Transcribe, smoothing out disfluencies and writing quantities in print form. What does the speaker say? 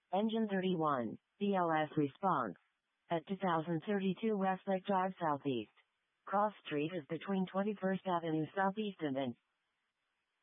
Engine 31, BLS response. At 2032 Westlake Drive Southeast. Cross Street is between 21st Avenue Southeast and N.